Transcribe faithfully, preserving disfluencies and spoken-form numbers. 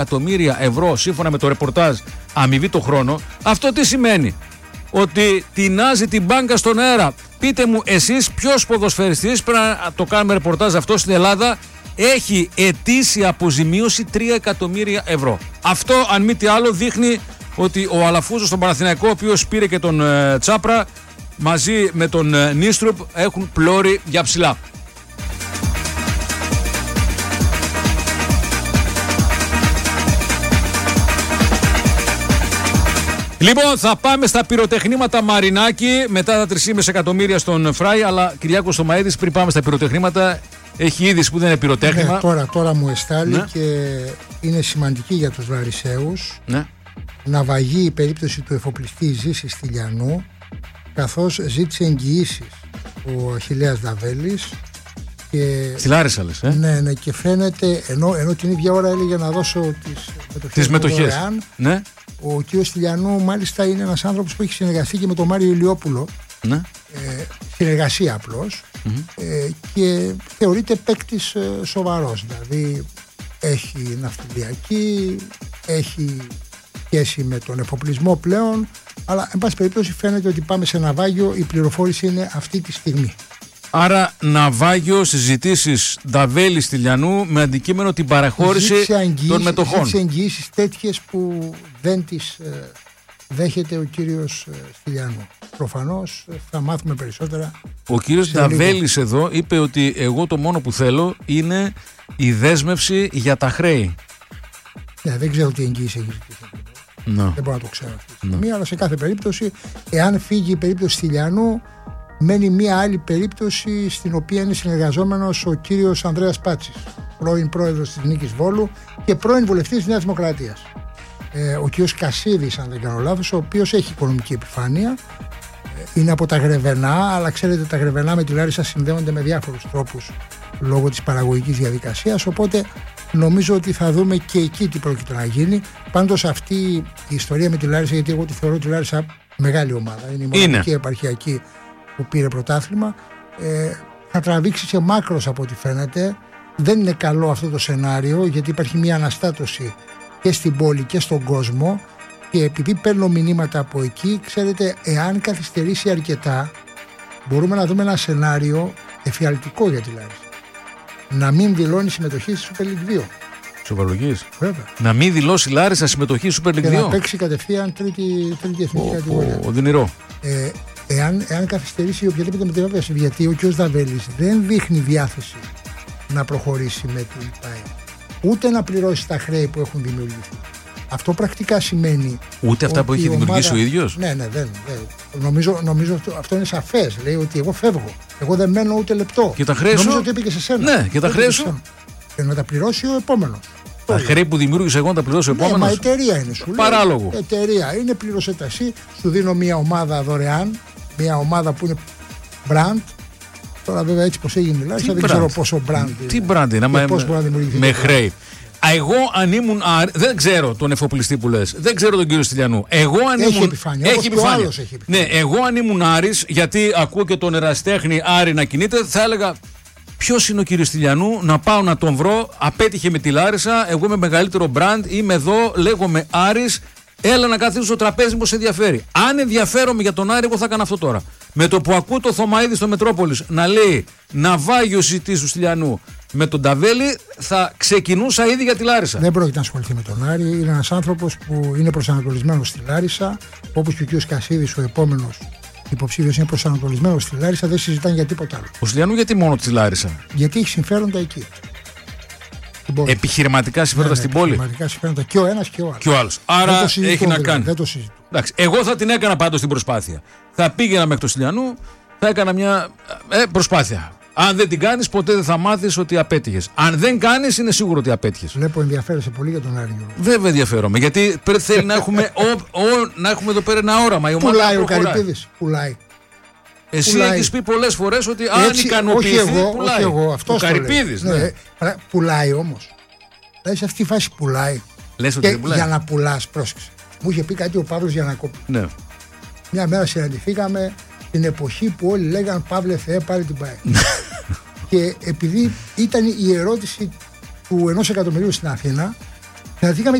εκατομμύρια ευρώ σύμφωνα με το ρεπορτάζ αμοιβή το χρόνο. Αυτό τι σημαίνει? Ότι τεινάζει την μπάνκα στον αέρα. Πείτε μου εσείς ποιος ποδοσφαιριστής, πρέπει να το κάνουμε ρεπορτάζ αυτό στην Ελλάδα, έχει ετήσια αποζημίωση τρία εκατομμύρια ευρώ. Αυτό αν μη τι άλλο δείχνει ότι ο Αλαφούζος στον Παναθηναϊκό, ο οποίος πήρε και τον ε, Τσάπρα, μαζί με τον ε, Νίστρουπ, έχουν πλώρη για ψηλά. Λοιπόν, θα πάμε στα πυροτεχνήματα Μαρινάκη μετά τα τρία κόμμα πέντε εκατομμύρια στον Φράι, αλλά Κυριάκος Θωμαίδης, πριν πάμε στα πυροτεχνήματα, έχει είδηση που δεν είναι πυροτέχνημα. Ναι, τώρα, τώρα μου εστάλει, ναι. Και είναι σημαντική για τους Λαρισαίους, ναι. Να βαγεί η περίπτωση του εφοπλιστή Ζήσης Στυλιανού, καθώς ζήτησε εγγυήσεις ο Αχιλλέας Δαβέλης. Και... Στη Λάρισα λες, ε? Ναι, ναι, και φαίνεται, ενώ, ενώ την ίδια ώρα έλεγε να δώσω τις μετοχές, τις μετοχές. Ναι. Ο κ. Στυλιανού μάλιστα είναι ένας άνθρωπος που έχει συνεργαστεί και με τον Μάριο Ηλιόπουλο, ναι. ε, συνεργασία απλώς, mm-hmm. ε, και θεωρείται παίκτης ε, σοβαρός, δηλαδή έχει ναυτιλιακή, έχει σχέση με τον εφοπλισμό πλέον, αλλά εν πάση περιπτώσει φαίνεται ότι πάμε σε ναυάγιο, η πληροφόρηση είναι αυτή τη στιγμή. Άρα ναυάγιο, συζητήσεις Νταβέλη Στυλιανού με αντικείμενο την παραχώρηση των μετοχών. Ζήτησε εγγυήσεις τέτοιες που δεν τις ε, δέχεται ο κύριος ε, Στυλιανού. Προφανώς ε, θα μάθουμε περισσότερα. Ο κύριος Νταβέλης εδώ είπε ότι εγώ το μόνο που θέλω είναι η δέσμευση για τα χρέη. Ναι, δεν ξέρω τι εγγύηση έχει ζητήσει. No. Δεν μπορώ να το ξέρω αυτή τη στιγμή, no. Αλλά σε κάθε περίπτωση, εάν φύγει η περίπτωση Στυλιανού, μένει μία άλλη περίπτωση στην οποία είναι συνεργαζόμενος ο κύριος Ανδρέας Πάτσης, πρώην πρόεδρος της Νίκης Βόλου και πρώην βουλευτής της Νέας Δημοκρατίας. Ε, ο κύριος Κασίδης, αν δεν κάνω λάθος, ο οποίος έχει οικονομική επιφάνεια, ε, είναι από τα Γρεβενά, αλλά ξέρετε τα Γρεβενά με τη Λάρισα συνδέονται με διάφορους τρόπους λόγω της παραγωγικής διαδικασίας, οπότε νομίζω ότι θα δούμε και εκεί τι πρόκειται να γίνει. Πάντως αυτή η ιστορία με τη Λάρισα, γιατί εγώ τη θεωρώ τη Λάρισα μεγάλη ομάδα, είναι η μοναδική επαρχιακή που πήρε πρωτάθλημα, ε, θα τραβήξει σε μάκρος από ό,τι φαίνεται. Δεν είναι καλό αυτό το σενάριο, γιατί υπάρχει μια αναστάτωση και στην πόλη και στον κόσμο, και επειδή παίρνω μηνύματα από εκεί, ξέρετε, εάν καθυστερήσει αρκετά, μπορούμε να δούμε ένα σενάριο εφιαλτικό για τη Λάρισα. Να μην δηλώνει συμμετοχή στη Super League δύο. Σοβαρολογείς. Βέβαια. Να μην δηλώσει Λάρισα συμμετοχή στη Super League δύο. Και να παίξει κατευθείαν τρίτη, τρίτη εθνική oh, κατηγορία. Oh, οδυνηρό. Ε, Εάν, εάν καθυστερήσει οποιαδήποτε μεταβίβαση, γιατί ο κ. Δαβέλης δεν δείχνει διάθεση να προχωρήσει με την ΠΑΕ, ούτε να πληρώσει τα χρέη που έχουν δημιουργηθεί. Αυτό πρακτικά σημαίνει. Ούτε αυτά που έχει δημιουργήσει ομάδα... ο ίδιος. Ναι, ναι, δεν. δεν. Νομίζω, νομίζω αυτό, αυτό είναι σαφές. Λέει ότι εγώ φεύγω. Εγώ δεν μένω ούτε λεπτό. Και τα χρέη σου. Νομίζω ότι είπε και σε σένα. Ναι, και τα χρέη σου. Και να τα πληρώσει ο επόμενος. Τα χρέη που δημιούργησε εγώ να τα πληρώσει ο επόμενος. Ναι, μα εταιρεία είναι, σου λέει. Παράλογο. Εταιρεία είναι, πλήρωσε τα εσύ, σου δίνω μια ομάδα δωρεάν. Μια ομάδα που είναι brand. Τώρα βέβαια έτσι πως έγινε η Λάρισα, δεν ξέρω πόσο brand. Τι brand είναι, με, με χρέη. Εγώ αν ήμουν. Α, δεν ξέρω τον εφοπλιστή που λες. Δεν ξέρω τον κύριο Στυλιανού. Εγώ αν έχει ήμουν. Επιφάνεια, έχει επιφάνεια. Έχει επιφάνεια. Ναι, εγώ αν ήμουν Άρης, γιατί ακούω και τον ερασιτέχνη Άρη να κινείται, θα έλεγα. Ποιος είναι ο κύριος Στυλιανού, να πάω να τον βρω. Απέτυχε με τη Λάρισα. Εγώ είμαι μεγαλύτερο brand. Είμαι εδώ, λέγομαι Άρης. Έλα να καθίσω στο τραπέζι μου, σε ενδιαφέρει. Αν ενδιαφέρομαι για τον Άρη, εγώ θα κάνω αυτό τώρα. Με το που ακούω το Θωμαίδη στο Μετρόπολης να λέει ναυάγιο συζητήσει του Στυλιανού με τον Νταβέλη, θα ξεκινούσα ήδη για τη Λάρισα. Δεν πρόκειται να ασχοληθεί με τον Άρη. Είναι ένας άνθρωπος που είναι προσανατολισμένος στη Λάρισα, όπως και ο κ. Κασίδης, ο επόμενος υποψήφιος, είναι προσανατολισμένος στη Λάρισα, δεν συζητάνε για τίποτα άλλο. Ο Στυλιανού γιατί μόνο τη Λάρισα? Γιατί έχει συμφέροντα εκεί. Επιχειρηματικά συμφέροντα ναι, ναι, στην πόλη. Επιχειρηματικά συμφέροντα και ο ένας και ο άλλος. Και ο άλλος. Άρα έχει δηλαδή, να κάνει. Δεν το συζητώ. Εντάξει, εγώ θα την έκανα πάντως την προσπάθεια. Θα πήγαινα μέχρι το Στυλιανού, θα έκανα μια ε, προσπάθεια. Αν δεν την κάνεις, ποτέ δεν θα μάθεις ότι απέτυχες. Αν δεν κάνεις, είναι σίγουρο ότι απέτυχες. Βλέπω ενδιαφέρεσαι πολύ για τον Άρη. Βέβαια ενδιαφέρομαι. Γιατί θέλει να έχουμε, ο, ο, να έχουμε εδώ πέρα ένα όραμα. Η πουλάει ο Καρυπίδης. Πουλάει. Εσύ έχεις πει πολλές φορές ότι αν έτσι, ικανοποιηθεί, όχι εγώ, πουλάει. Όχι εγώ, αυτό ο Καρυπίδης. Ναι. Ναι. Πουλάει όμως. Δηλαδή σε αυτή τη φάση πουλάει. Λες ότι και δεν πουλάει. Για να πουλάς, πρόσεξε. Μου είχε πει κάτι ο Παύλος Γιαννακόπουλος. Ναι. Μια μέρα συναντηθήκαμε την εποχή που όλοι λέγαν Παύλε Θεέ πάρε την ΠΑΕ. Και επειδή ήταν η ερώτηση του ενός εκατομμυρίου στην Αθήνα, Συναντηθήκαμε